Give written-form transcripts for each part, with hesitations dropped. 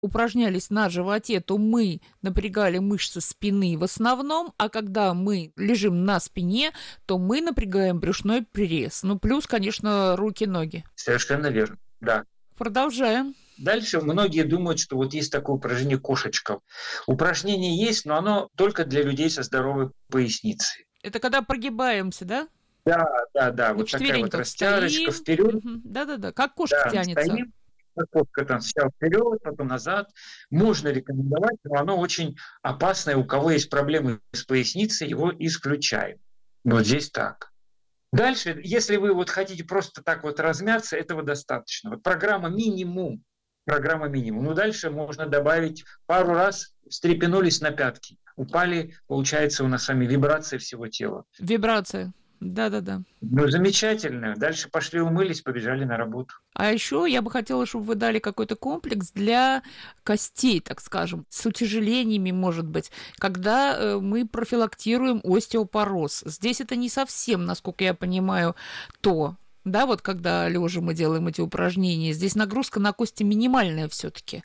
упражнялись на животе, то мы напрягали мышцы спины в основном, а когда мы лежим на спине, то мы напрягаем брюшной пресс. Ну, плюс, конечно, руки-ноги. Совершенно верно, да. Продолжаем. Дальше многие думают, что вот есть такое упражнение кошечка. Упражнение есть, но оно только для людей со здоровой поясницей. Это когда прогибаемся, да? Да. Вот такая вот растяжечка вперед. Да. Как кошка тянется. Стоим. Кошка там сначала вперед, потом назад. Можно рекомендовать, но оно очень опасное. У кого есть проблемы с поясницей, его исключаем. Вот здесь так. Дальше, если вы вот хотите просто так вот размяться, этого достаточно. Вот программа минимум. Ну, дальше можно добавить пару раз встрепенулись на пятки. Упали, получается, у нас с вами вибрация всего тела. Вибрация. Да. Ну, замечательно. Дальше пошли, умылись, побежали на работу. А еще я бы хотела, чтобы вы дали какой-то комплекс для костей, так скажем, с утяжелениями, может быть, когда мы профилактируем остеопороз. Здесь это не совсем, насколько я понимаю, то. Да, вот когда лежа мы делаем эти упражнения, здесь нагрузка на кости минимальная все-таки.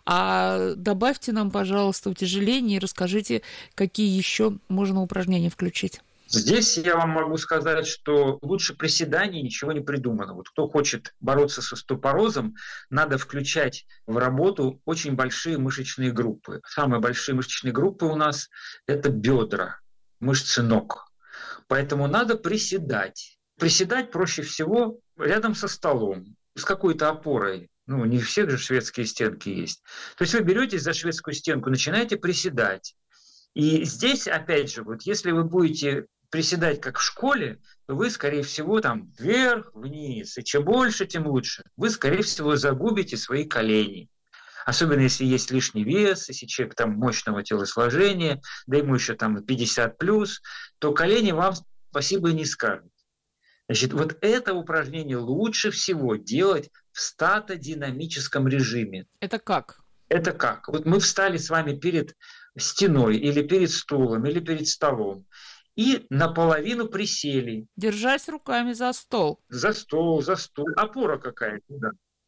А добавьте нам, пожалуйста, утяжеление и расскажите, какие еще можно упражнения включить. Здесь я вам могу сказать, что лучше приседаний ничего не придумано. Вот кто хочет бороться с остеопорозом, надо включать в работу очень большие мышечные группы. Самые большие мышечные группы у нас – это бедра, мышцы ног. Поэтому надо приседать. Приседать проще всего рядом со столом, с какой-то опорой. Ну, не у всех же шведские стенки есть. То есть вы беретесь за шведскую стенку, начинаете приседать. И здесь, опять же, вот если вы будете приседать как в школе, то вы, скорее всего, там вверх, вниз. И чем больше, тем лучше. Вы, скорее всего, загубите свои колени. Особенно если есть лишний вес, если человек там мощного телосложения, да ему еще там 50+, то колени вам спасибо и не скажут. Значит, вот это упражнение лучше всего делать в статодинамическом режиме. Это как? Это как? Вот мы встали с вами перед стеной или перед стулом, или перед столом, и наполовину присели. Держась руками за стол. За стол. Опора какая-то, да.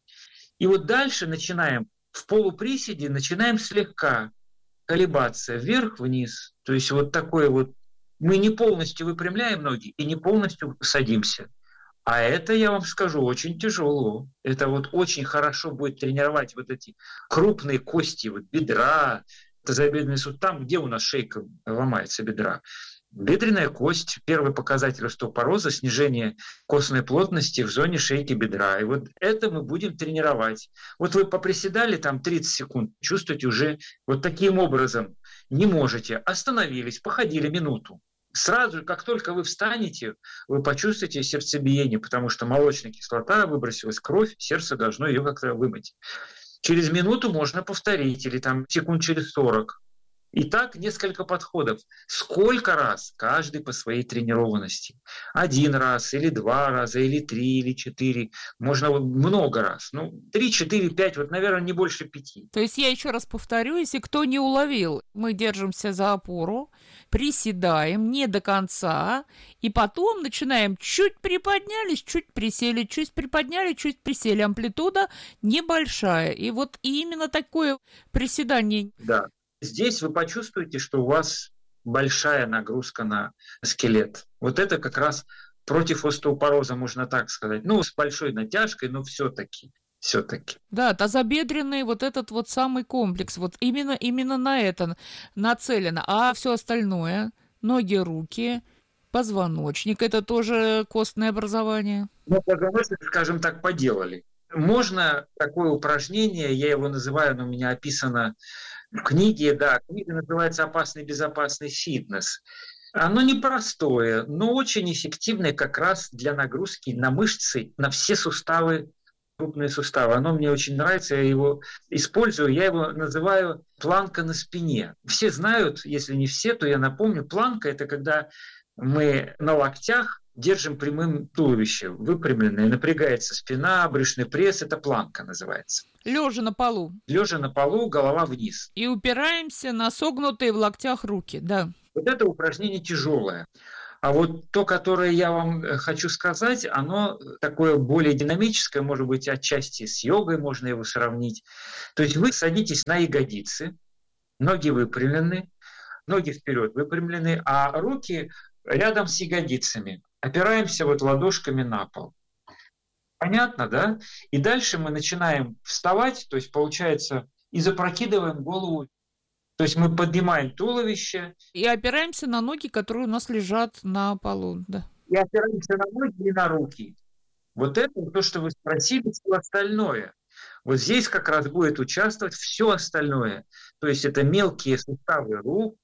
И вот дальше начинаем, в полуприседе начинаем слегка колебаться вверх-вниз. То есть вот такое вот. Мы не полностью выпрямляем ноги и не полностью садимся. А это, я вам скажу, очень тяжело. Это вот очень хорошо будет тренировать вот эти крупные кости, вот бедра, тазобедренный суставы, там, где у нас шейка ломается бедра. Бедренная кость, первый показатель остеопороза, снижение костной плотности в зоне шейки бедра. И вот это мы будем тренировать. Вот вы поприседали там 30 секунд, чувствуете уже вот таким образом. Не можете. Остановились, походили минуту. Сразу, как только вы встанете, вы почувствуете сердцебиение, потому что молочная кислота выбросилась, кровь, сердце должно ее как-то вымыть. Через минуту можно повторить, или там секунд через 40. И так несколько подходов. Сколько раз? Каждый по своей тренированности. 1 раз, или 2 раза, или 3, или 4. Можно много раз. 3, 4, 5, вот, наверное, не больше 5. То есть я еще раз повторю, если кто не уловил, мы держимся за опору, приседаем не до конца, и потом начинаем чуть приподнялись, чуть присели, чуть приподняли, чуть присели. Амплитуда небольшая. И вот именно такое приседание. Да. Здесь вы почувствуете, что у вас большая нагрузка на скелет. Вот это как раз против остеопороза, можно так сказать. С большой натяжкой, но все-таки. Да, тазобедренный вот этот вот самый комплекс, вот именно на это нацелено. А все остальное, ноги, руки, позвоночник, это тоже костное образование? Позвоночник, скажем так, поделали. Можно такое упражнение, я его называю, оно у меня описано в книге, да, книга называется «Опасный безопасный фитнес». Оно непростое, но очень эффективное как раз для нагрузки на мышцы, на все суставы, крупные суставы. Оно мне очень нравится, я его использую, я его называю «планка на спине». Все знают, если не все, то я напомню, планка – это когда мы на локтях держим прямым туловище, выпрямленное, напрягается спина, брюшный пресс, это планка называется. Лежа на полу. Лежа на полу, голова вниз. И упираемся на согнутые в локтях руки, да. Вот это упражнение тяжелое. А вот то, которое я вам хочу сказать, оно такое более динамическое, может быть, отчасти с йогой можно его сравнить. То есть вы садитесь на ягодицы, ноги выпрямлены, ноги вперед выпрямлены, а руки рядом с ягодицами. Опираемся вот ладошками на пол. Понятно, да? И дальше мы начинаем вставать, то есть получается, и запрокидываем голову. То есть мы поднимаем туловище. И опираемся на ноги, которые у нас лежат на полу. Да. И опираемся на ноги и на руки. Вот это то, что вы спросили, все остальное. Вот здесь как раз будет участвовать все остальное. То есть это мелкие суставы рук,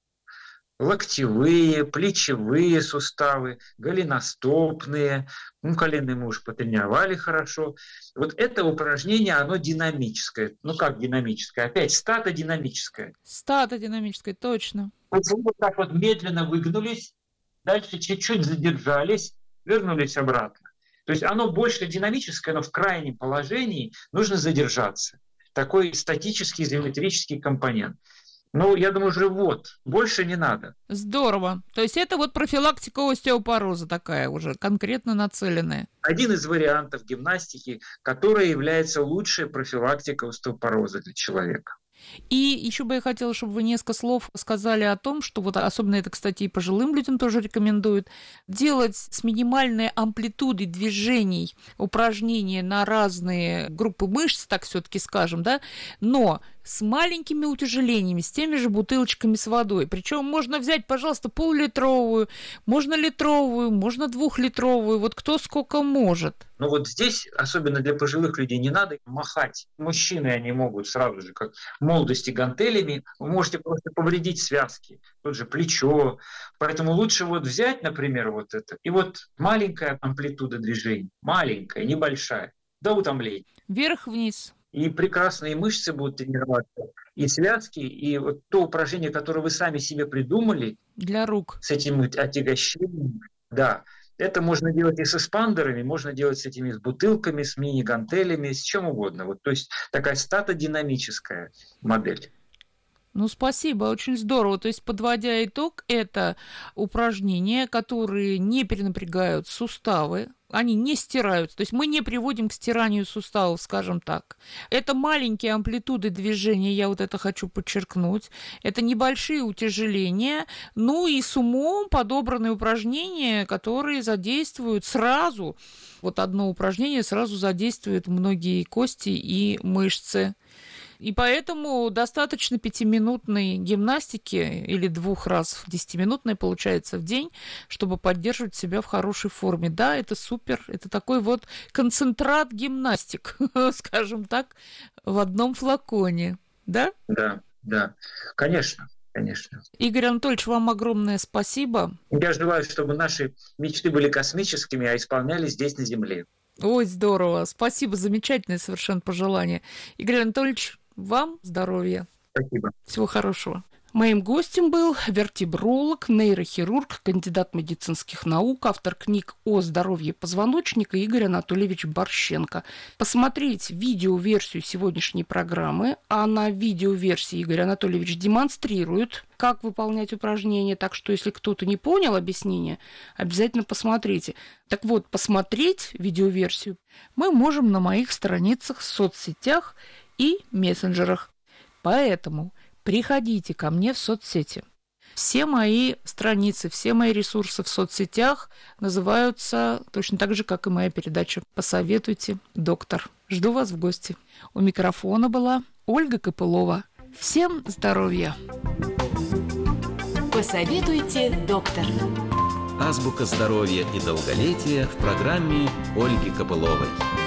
локтевые, плечевые суставы, голеностопные. Коленные мы уже потренировали хорошо. Вот это упражнение, оно динамическое. Ну как динамическое? Опять статодинамическое. Статодинамическое, точно. Вот вы вот так вот медленно выгнулись, дальше чуть-чуть задержались, вернулись обратно. То есть оно больше динамическое, но в крайнем положении нужно задержаться. Такой статический изометрический компонент. Ну, я думаю, живот. Больше не надо. Здорово. То есть это вот профилактика остеопороза такая уже, конкретно нацеленная. Один из вариантов гимнастики, который является лучшей профилактикой остеопороза для человека. И еще бы я хотела, чтобы вы несколько слов сказали о том, что вот особенно это, кстати, и пожилым людям тоже рекомендуют, делать с минимальной амплитудой движений упражнения на разные группы мышц, так все-таки скажем, да, но с маленькими утяжелениями, с теми же бутылочками с водой. Причем можно взять, пожалуйста, пол-литровую, можно литровую, можно 2-литровую, вот кто сколько может. Но вот здесь, особенно для пожилых людей, не надо махать. Мужчины, они могут сразу же, как в молодости, гантелями. Вы можете просто повредить связки, тут же плечо. Поэтому лучше вот взять, например, вот это, и вот маленькая амплитуда движений, маленькая, небольшая, до утомления. Вверх-вниз. И прекрасные мышцы будут тренироваться, и связки, и вот то упражнение, которое вы сами себе придумали. Для рук. С этим отягощением, да. Это можно делать и с эспандерами, можно делать с этими с бутылками, с мини-гантелями, с чем угодно. Вот, то есть такая статодинамическая модель. Ну, спасибо, очень здорово. То есть, подводя итог, это упражнения, которые не перенапрягают суставы, они не стираются. То есть мы не приводим к стиранию суставов, скажем так. Это маленькие амплитуды движения, я вот это хочу подчеркнуть. Это небольшие утяжеления, ну и с умом подобранные упражнения, которые задействуют сразу. Вот одно упражнение сразу задействует многие кости и мышцы. И поэтому достаточно 5-минутной гимнастики или 2 раз 10-минутной, получается, в день, чтобы поддерживать себя в хорошей форме. Да, это супер, это такой вот концентрат гимнастик, скажем так, в одном флаконе, да? Да, конечно. Игорь Анатольевич, вам огромное спасибо. Я желаю, чтобы наши мечты были космическими, а исполнялись здесь, на Земле. Ой, здорово, спасибо, замечательное совершенно пожелание. Игорь Анатольевич, вам здоровья. Спасибо. Всего хорошего. Моим гостем был вертебролог, нейрохирург, кандидат медицинских наук, автор книг о здоровье позвоночника Игорь Анатольевич Борщенко. Посмотреть видеоверсию сегодняшней программы, а на видеоверсии Игорь Анатольевич демонстрирует, как выполнять упражнения, так что если кто-то не понял объяснение, обязательно посмотрите. Так вот, посмотреть видеоверсию мы можем на моих страницах в соцсетях и мессенджерах. Поэтому приходите ко мне в соцсети. Все мои страницы, все мои ресурсы в соцсетях называются точно так же, как и моя передача «Посоветуйте, доктор». Жду вас в гости. У микрофона была Ольга Копылова. Всем здоровья! «Посоветуйте, доктор». Азбука здоровья и долголетия в программе Ольги Копыловой.